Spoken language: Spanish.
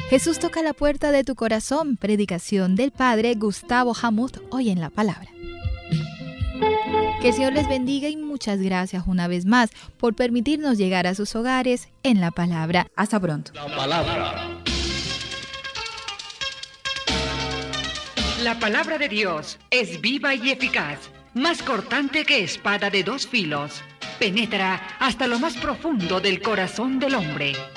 Jesús toca la puerta de tu corazón. Predicación del Padre Gustavo Hamut, hoy en la palabra. Que el Señor les bendiga y muchas gracias una vez más por permitirnos llegar a sus hogares en la palabra. Hasta pronto. La palabra. La palabra de Dios es viva y eficaz, más cortante que espada de dos filos. Penetra hasta lo más profundo del corazón del hombre